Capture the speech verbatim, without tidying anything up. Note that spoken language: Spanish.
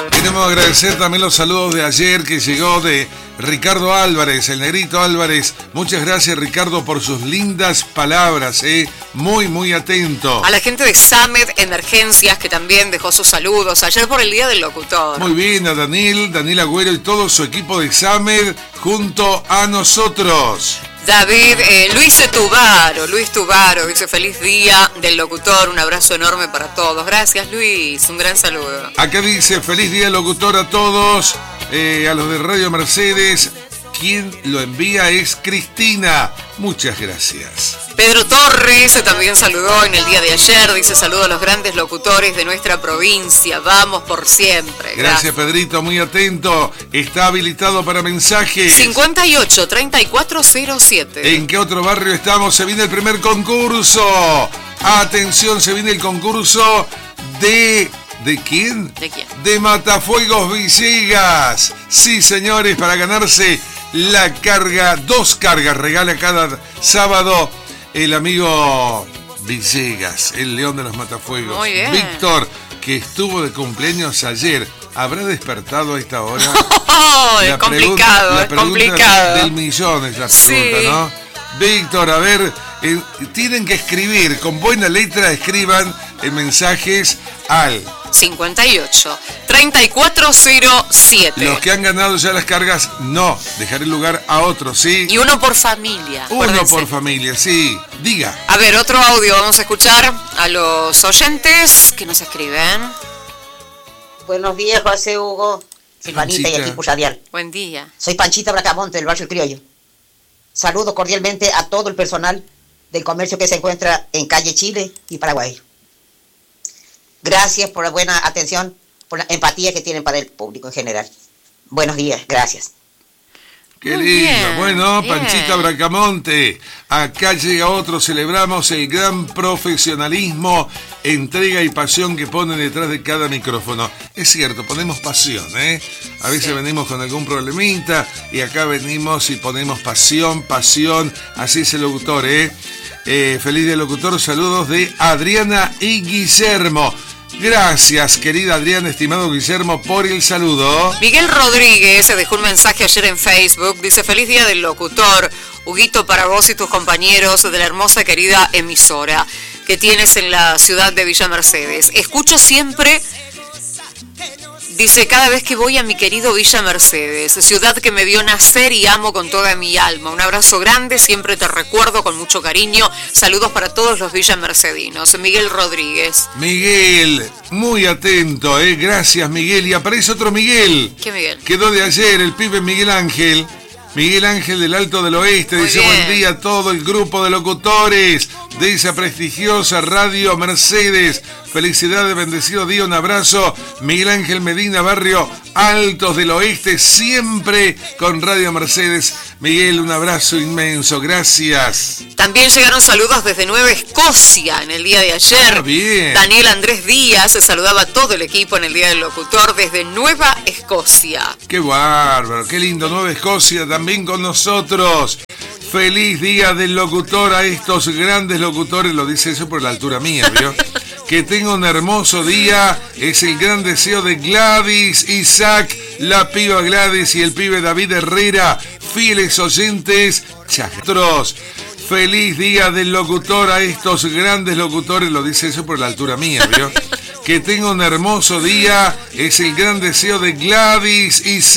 Queremos agradecer también los saludos de ayer que llegó de Ricardo Álvarez, el negrito Álvarez. Muchas gracias, Ricardo, por sus lindas palabras, ¿eh? Muy, muy atento. A la gente de Samed Emergencias, que también dejó sus saludos ayer por el Día del Locutor. Muy bien, a Daniel, Daniel Agüero y todo su equipo de Samed junto a nosotros. David, eh, Luis Tubaro, Luis Tubaro dice feliz día del locutor, un abrazo enorme para todos. Gracias, Luis, un gran saludo. Acá dice feliz día del locutor a todos, eh, a los de Radio Mercedes. Quien lo envía es Cristina. Muchas gracias. Pedro Torres también saludó en el día de ayer. Dice saludo a los grandes locutores de nuestra provincia. Vamos por siempre. Gracias, Gracias Pedrito, muy atento. Está habilitado para mensajes. cincuenta y ocho, treinta y cuatro cero siete. ¿En qué otro barrio estamos? Se viene el primer concurso. Atención, se viene el concurso de... ¿De quién? ¿De quién? De Matafuegos Villegas. Sí, señores, para ganarse la carga, dos cargas regala cada sábado el amigo Villegas, el león de los Matafuegos. Muy bien. Víctor, que estuvo de cumpleaños ayer. ¿Habrá despertado a esta hora? Oh, es complicado, la es pregunta complicado. del millón es la pregunta, Sí. ¿no? Víctor, a ver, eh, tienen que escribir, con buena letra escriban en mensajes al cincuenta y ocho, treinta y cuatro cero siete. Los que han ganado ya las cargas, no, dejar el lugar a otros, ¿sí? Y uno por familia. Uno acuérdense. por familia, sí. Diga. A ver, otro audio, vamos a escuchar a los oyentes que nos escriben. Buenos días, José Hugo, Silvanita y Panchita. equipo radial. Buen día. Soy Panchita Bracamonte del barrio El Criollo. Saludo cordialmente a todo el personal del comercio que se encuentra en calle Chile y Paraguay. Gracias por la buena atención, por la empatía que tienen para el público en general. Buenos días, gracias. Qué Muy lindo. bien, Bueno, bien. Panchita Bracamonte. Acá llega otro. Celebramos el gran profesionalismo, entrega y pasión que ponen detrás de cada micrófono. Es cierto, ponemos pasión, ¿eh? A veces Sí. venimos con algún problemita y acá venimos y ponemos pasión, pasión. Así es el locutor, ¿eh? Eh, feliz día locutor. Saludos de Adriana y Guillermo. Gracias, querida Adriana, estimado Guillermo, por el saludo. Miguel Rodríguez se dejó un mensaje ayer en Facebook. Dice, feliz día del locutor. Huguito, para vos y tus compañeros de la hermosa querida emisora que tienes en la ciudad de Villa Mercedes. Escucho siempre, dice, cada vez que voy a mi querido Villa Mercedes, ciudad que me vio nacer y amo con toda mi alma. Un abrazo grande, siempre te recuerdo con mucho cariño. Saludos para todos los villamercedinos. Miguel Rodríguez. Miguel, muy atento, ¿eh? Gracias, Miguel. Y aparece otro Miguel. ¿Qué Miguel? Quedó de ayer el pibe Miguel Ángel. Miguel Ángel del Alto del Oeste. Muy Dice bien. buen día a todo el grupo de locutores de esa prestigiosa Radio Mercedes. Felicidades, bendecido día, un abrazo. Miguel Ángel Medina, barrio Altos del Oeste, siempre con Radio Mercedes. Miguel, un abrazo inmenso, gracias. También llegaron saludos desde Nueva Escocia en el día de ayer. Ah, bien. Daniel Andrés Díaz se saludaba a todo el equipo en el Día del Locutor desde Nueva Escocia. Qué bárbaro, qué lindo, Nueva Escocia también con nosotros. Feliz día del locutor a estos grandes locutores, lo dice eso por la altura mía, ¿vio? Que tenga un hermoso día, es el gran deseo de Gladys, Isaac, la piba Gladys y el pibe David Herrera, fieles oyentes, chastros. Feliz día del locutor a estos grandes locutores, lo dice eso por la altura mía, ¿vio? Que tenga un hermoso día, es el gran deseo de Gladys, Isaac.